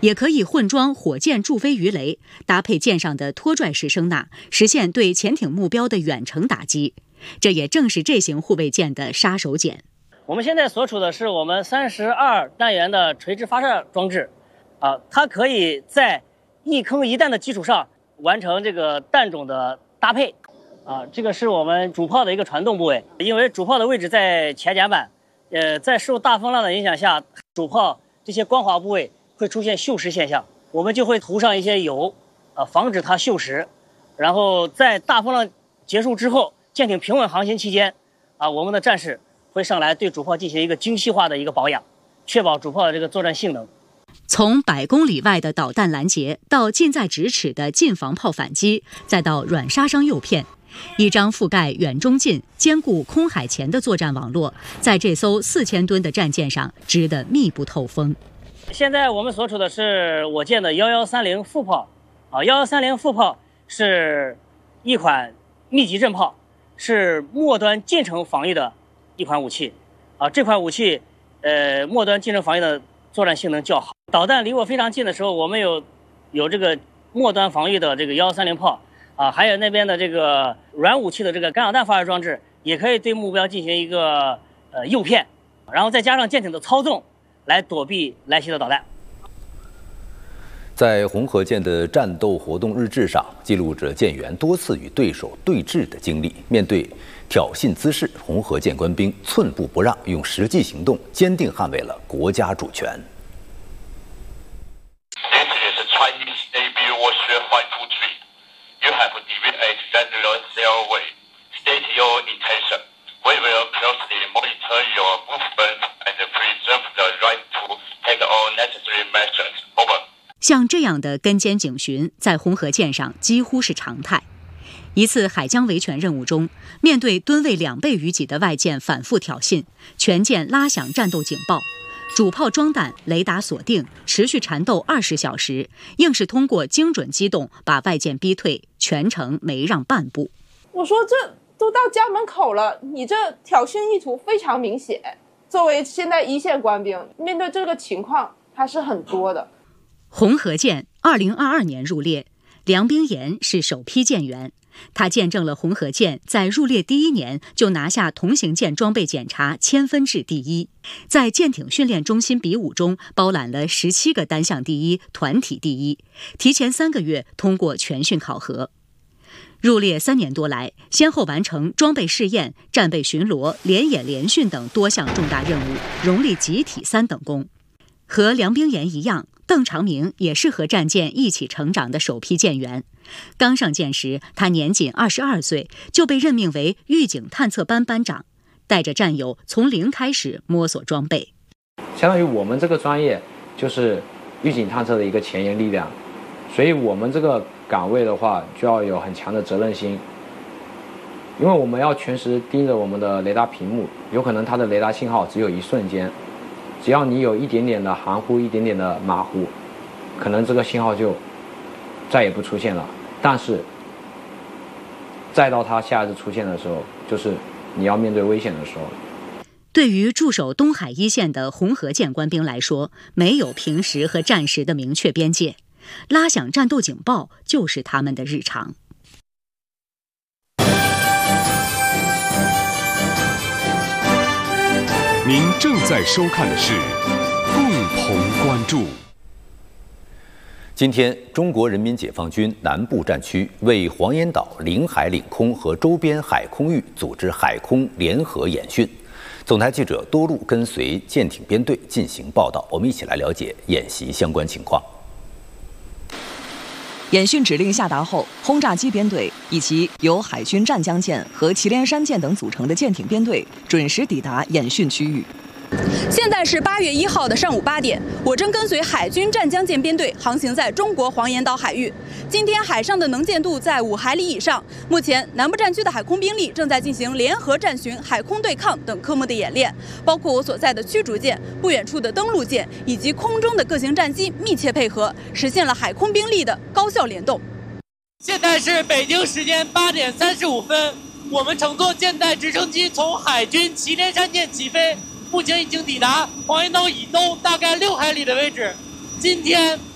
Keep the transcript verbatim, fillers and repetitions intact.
也可以混装火箭助飞鱼雷，搭配舰上的拖拽式声呐，实现对潜艇目标的远程打击。这也正是这型护卫舰的杀手锏。 我们现在所处的是我们三十二单元的垂直发射装置，啊，它可以在一坑一弹的基础上完成这个弹种的搭配。啊，这个是我们主炮的一个传动部位，因为主炮的位置在前甲板，呃，在受大风浪的影响下，主炮这些光滑部位会出现锈蚀现象，我们就会涂上一些油，呃，防止它锈蚀。然后在大风浪结束之后，舰艇平稳航行期间，啊，我们的战士会上来对主炮进行一个精细化的一个保养，确保主炮的这个作战性能。 从百公里外的导弹拦截，到近在咫尺的近防炮反击，再到软杀伤诱骗，一张覆盖远中近、兼顾空海前的作战网络，在这艘四千吨的战舰上织得密不透风。 现在我们所处的是我舰的幺幺三零副炮，啊，幺幺三零副炮是一款密集阵炮，是末端近程防御的一款武器，啊，这款武器，呃，末端近程防御的作战性能较好。导弹离我非常近的时候，我们有有这个末端防御的这个幺幺三零炮。啊，还有那边的这个软武器的这个干扰弹发射装置，也可以对目标进行一个呃诱骗，然后再加上舰艇的操纵，来躲避来袭的导弹。 在红河舰的战斗活动日志上，记录着舰员多次与对手对峙的经历。面对挑衅滋事，红河舰官兵寸步不让，用实际行动坚定捍卫了国家主权。 You have deviated regular sailway. State your intention. We will closely monitor your movement and preserve the right to take all necessary measures. Over. 像这样的跟监警巡，在红河舰上几乎是常态。一次海疆维权任务中，面对吨位两倍于己的外舰反复挑衅，全舰拉响战斗警报。主炮装弹，雷达锁定，持续缠斗二十小时，硬是通过精准机动把外舰逼退，全程没让半步。 我说这都到家门口了，你这挑衅意图非常明显。作为现在一线官兵，面对这个情况还是很多的。 红河舰二零二二年入列，梁冰岩是首批舰员。他见证了红河舰在入列第一年就拿下同型舰装备检查千分制第一，在舰艇训练中心比武中包揽了十七个单项第一、团体第一，提前三个月通过全训考核。入列三年多来，先后完成装备试验、战备巡逻、联演联训等多项重大任务，荣立集体三等功。和梁冰岩一样，邓长明也是和战舰一起成长的首批舰员。刚上舰时，他年仅二十二岁，就被任命为预警探测班班长，带着战友从零开始摸索装备。 相当于我们这个专业就是预警探测的一个前沿力量，所以我们这个岗位的话，就要有很强的责任心，因为我们要全时盯着我们的雷达屏幕，有可能它的雷达信号只有一瞬间，只要你有一点点的含糊，一点点的马虎，可能这个信号就再也不出现了。但是再到它下一次出现的时候，就是你要面对危险的时候。 对于驻守东海一线的红河舰官兵来说，没有平时和战时的明确边界，拉响战斗警报就是他们的日常。 您正在收看的是共同关注。 今天，中国人民解放军南部战区为黄岩岛领海领空和周边海空域组织海空联合演训。总台记者多路跟随舰艇编队进行报道，我们一起来了解演习相关情况。 演训指令下达后，轰炸机编队以及由海军湛江舰和祁连山舰等组成的舰艇编队准时抵达演训区域。 现在是八月一号的上午八点，我正跟随海军湛江舰编队航行在中国黄岩岛海域。今天海上的能见度在五海里以上。目前南部战区的海空兵力正在进行联合战巡、海空对抗等科目的演练，包括我所在的驱逐舰、不远处的登陆舰以及空中的各型战机密切配合，实现了海空兵力的高效联动。 现在是北京时间八点三十五分，我们乘坐舰载直升机从海军祁连山舰起飞。目前已经抵达黄岩岛以东大概六海里的位置。今天